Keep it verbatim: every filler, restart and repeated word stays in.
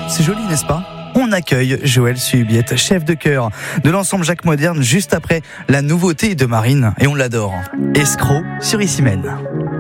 C'est joli, n'est-ce pas ? On accueille Joël Suhubiette, chef de chœur de l'ensemble Jacques Moderne, juste après la nouveauté de Marine, et on l'adore. Escroc sur Ici Même.